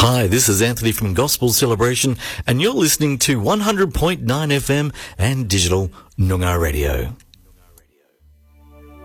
Hi, this is Anthony from Gospel Celebration, and you're listening to 100.9 FM and digital Noongar Radio.